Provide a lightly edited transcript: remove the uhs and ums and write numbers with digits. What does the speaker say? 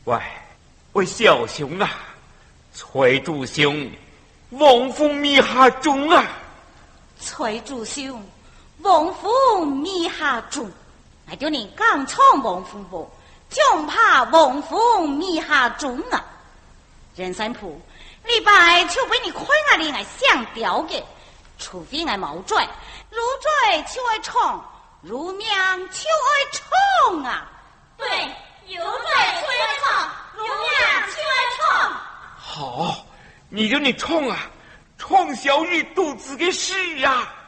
喂小兄啊，崔主兄，王府密下中啊！ 崔主兄，王府密下中，那就你刚闯王府不？恐怕王府密下中啊！任三浦，礼拜就被你亏啊你爱想掉的，除非爱毛拽，如拽就爱冲，如命就爱冲啊！ 对，有拽就爱冲，如命就爱冲。 好，你就你冲啊，冲小玉肚子的事啊！